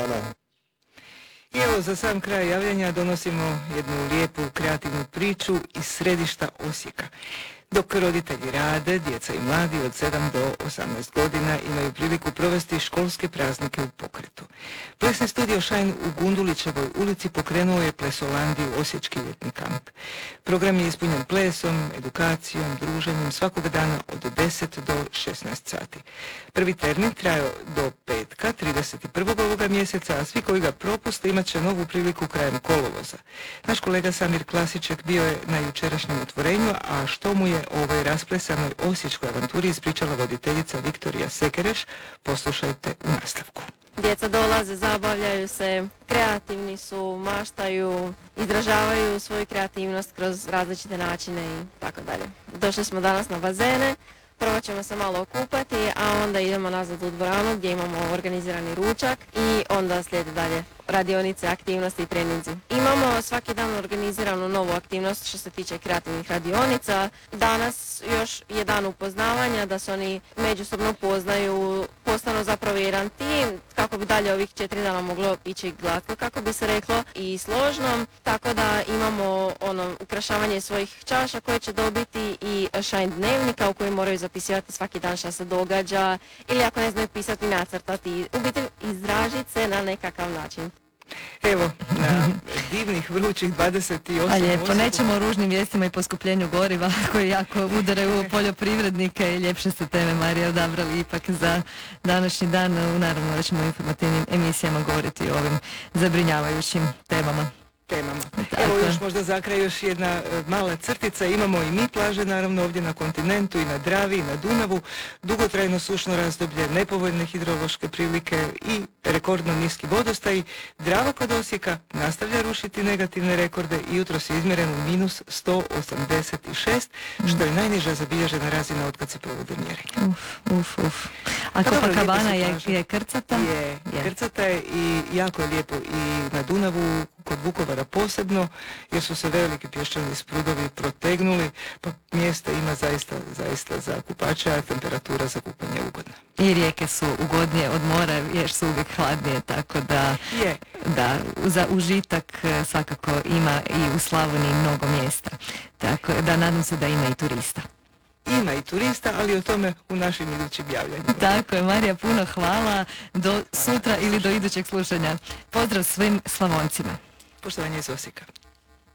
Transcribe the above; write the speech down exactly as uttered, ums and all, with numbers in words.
dana. I evo, za sam kraj javljanja donosimo jednu lijepu kreativnu priču iz središta Osijeka. Dok roditelji rade, djeca i mladi od sedam do osamnaest godina imaju priliku provesti školske praznike u pokretu. Plesni studio Shine u Gundulićevoj ulici pokrenuo je Plesolandiju Osječki ljetni kamp. Program je ispunjen plesom, edukacijom, druženjem svakog dana od deset do šesnaest sati. Prvi termin trajao do petka, trideset prvog ovoga mjeseca, a svi koji ga propuste imat će novu priliku krajem kolovoza. Naš kolega Samir Klasiček bio je na jučerašnjem otvorenju, a što mu je o ovoj rasplesanoj osječkoj avanturi ispričala voditeljica Viktorija Sekereš, poslušajte u nastavku. Djeca dolaze, zabavljaju se, kreativni su, maštaju, izražavaju svoju kreativnost kroz različite načine i tako dalje. Došli smo danas na bazene, prvo ćemo se malo okupati, a onda idemo nazad u dvoranu gdje imamo organizirani ručak i onda slijede dalje radionice, aktivnosti i treninzi. Imamo svaki dan organiziranu novu aktivnost što se tiče kreativnih radionica. Danas još je dan upoznavanja, da se oni međusobno poznaju, postanu zapravo jedan tim, kako bi dalje ovih četiri dana moglo ići glatko, kako bi se reklo, i složno. Tako da imamo ono ukrašavanje svojih čaša koje će dobiti i Shine dnevnika u kojem moraju zapisivati svaki dan šta se događa ili ako ne znaju pisati, nacrtati, u biti izražiti se na nekakav način. Evo, na divnih vrućih dvadeset osam... A lijepo, nećemo o ružnim vijestima i poskupljenju goriva koji jako udaraju u poljoprivrednike i ljepše ste teme, Marija, odabrali ipak za današnji dan. Naravno da ćemo u informativnim emisijama govoriti o ovim zabrinjavajućim temama. temama. Tako. Evo još možda za kraj još jedna e, mala crtica. Imamo i mi plaže naravno ovdje na kontinentu i na Dravi i na Dunavu. Dugotrajno sušno razdoblje, nepovoljne hidrološke prilike i rekordno niski vodostaj. Drava kod Osijeka nastavlja rušiti negativne rekorde i jutros je izmjeren u minus sto osamdeset šest, što je najniža zabilježena razina od kad se provode mjerenja. Uf, uf, uf. A Pa dobro, Copacabana lijepe je, su plaže. je krcata? Je, Je. krcata je i jako je lijepo i na Dunavu, kod Vukovara posebno, jer su se veliki pješčani sprudovi protegnuli, pa mjesta ima zaista, zaista za kupača, a temperatura za kupanje je ugodna. I rijeke su ugodnije od mora jer su uvijek hladnije, tako da, Je. da za užitak e, svakako ima i u Slavoniji mnogo mjesta. Tako da nadam se da ima i turista. Ima i turista, ali o tome u našim idućim javljanjima. Tako je, Marija, puno hvala. Do sutra ili do idućeg slušanja. Pozdrav svim Slavoncima. Poštovanje iz Osijeka.